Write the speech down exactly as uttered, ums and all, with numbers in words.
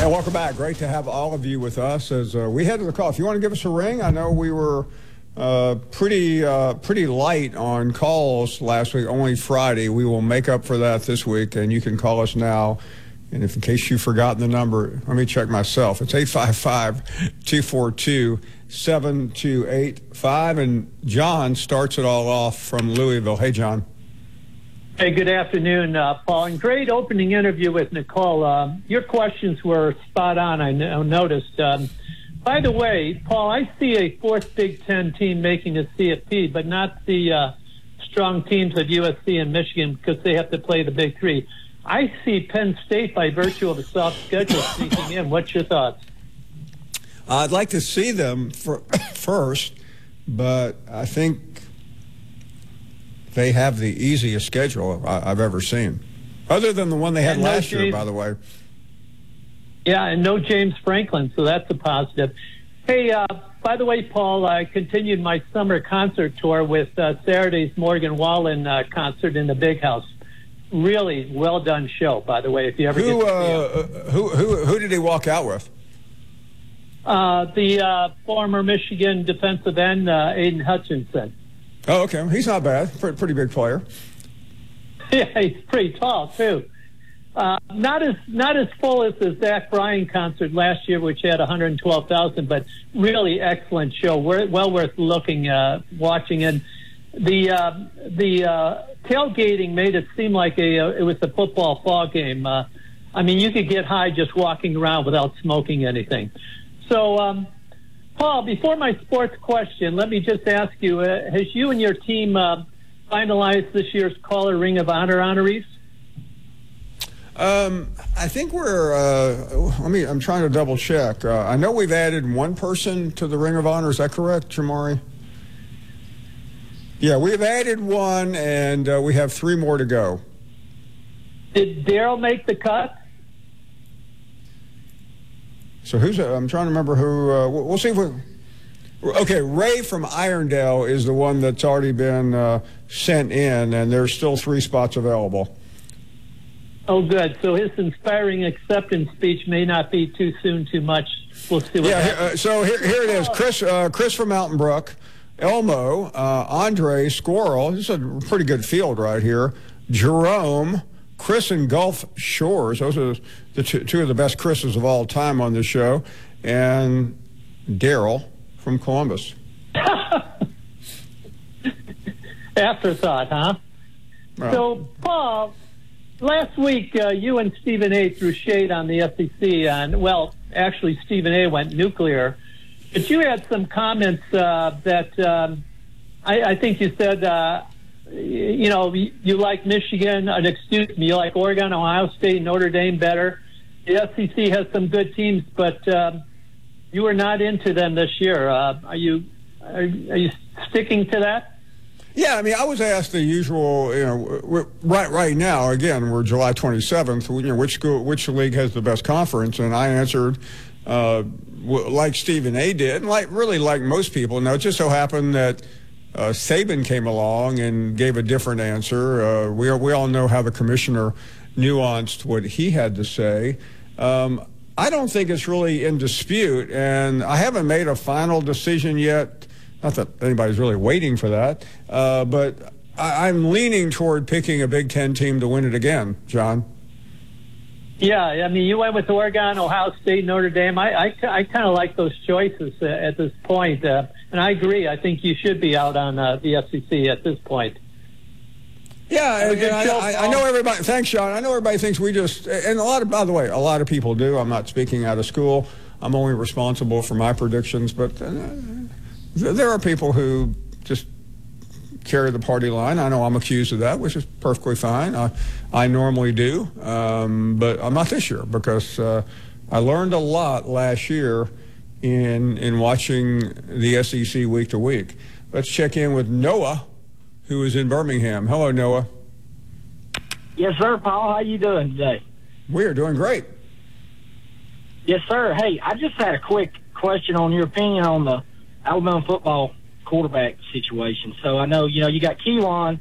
And welcome back. Great to have all of you with us as uh, we head to the call. If you want to give us a ring, I know we were uh, pretty uh, pretty light on calls last week, only Friday. We will make up for that this week, and you can call us now. And if in case you've forgotten the number, let me check myself. It's eight five five, two four two, seven two eight five. And John starts it all off from Louisville. Hey, John. Hey, good afternoon, uh, Paul. And great opening interview with Nicole. Uh, your questions were spot on, I n- noticed. Um, by the way, Paul, I see a fourth Big Ten team making the C F P, but not the uh, strong teams of U S C and Michigan because they have to play the Big Three. I see Penn State, by virtue of a soft schedule, sneaking in. What's your thoughts? I'd like to see them for, first, but I think they have the easiest schedule I've ever seen, other than the one they had and no last James, year, by the way. Yeah, and no James Franklin, so that's a positive. Hey, uh, by the way, Paul, I continued my summer concert tour with uh, Saturday's Morgan Wallen uh, concert in the Big House. Really well done show, by the way. If you ever who, get to uh, see him. who who who did he walk out with? Uh, the uh, former Michigan defensive end, uh, Aiden Hutchinson. Oh, okay. He's not bad. Pretty, pretty big player. Yeah, he's pretty tall too. Uh, not as not as full as the Zach Bryan concert last year, which had one hundred twelve thousand, but really excellent show. We're, well worth looking, uh, watching. And the uh, the uh, tailgating made it seem like a uh, it was a football fall game. Uh, I mean, you could get high just walking around without smoking anything. So. Um, Paul, before my sports question, let me just ask you, uh, has you and your team uh, finalized this year's Caller Ring of Honor honorees? Um, I think we're, uh, let me, I'm trying to double check. Uh, I know we've added one person to the Ring of Honor. Is that correct, Jamari? Yeah, we've added one, and uh, we have three more to go. Did Daryl make the cut? So who's, I'm trying to remember who, uh, we'll see if we, okay, Ray from Irondale is the one that's already been uh, sent in, and there's still three spots available. Oh, good. So his inspiring acceptance speech may not be too soon, too much. We'll see what yeah, happens. Uh, so here, here it is. Chris, uh, Chris from Mountain Brook, Elmo, uh, Andre, Squirrel. This is a pretty good field right here. Jerome, Chris in Gulf Shores. Those are the two, two of the best Chris's of all time on this show. And Daryl from Columbus. Afterthought, huh? Well, So, Paul, last week uh, you and Stephen A. threw shade on the S E C. And, well, actually, Stephen A. went nuclear. But you had some comments uh, that um, I, I think you said... Uh, You know, you like Michigan, uh, excuse me, you like Oregon, Ohio State, Notre Dame better. The S E C has some good teams, but um, you are not into them this year. Uh, are you are, are you sticking to that? yeah, I mean, I was asked the usual, you know, we're, right right now, again, we're July twenty-seventh, you know, which school, which league has the best conference? And I answered, uh, like Stephen A. did, and like really like most people. Now, it just so happened that Uh, Saban came along and gave a different answer. Uh, we, we all know how the commissioner nuanced what he had to say. Um, I don't think it's really in dispute, and I haven't made a final decision yet. Not that anybody's really waiting for that, uh, but I, I'm leaning toward picking a Big Ten team to win it again, John. Yeah, I mean, you went with Oregon, Ohio State, Notre Dame. I, I, I kind of like those choices uh, at this point. Uh, and I agree. I think you should be out on uh, the S E C at this point. Yeah, and, and I, show, I, I know everybody. Thanks, Sean. I know everybody thinks we just, and a lot of, by the way, a lot of people do. I'm not speaking out of school. I'm only responsible for my predictions, but uh, there are people who just carry the party line. I know I'm accused of that, which is perfectly fine. I, I normally do, um, but I'm not this year because uh, I learned a lot last year in in watching the S E C week to week. Let's check in with Noah, who is in Birmingham. Hello, Noah. Yes, sir, Paul. How you doing today? We are doing great. Yes, sir. Hey, I just had a quick question on your opinion on the Alabama football quarterback situation. So I know, you know, you got Keelan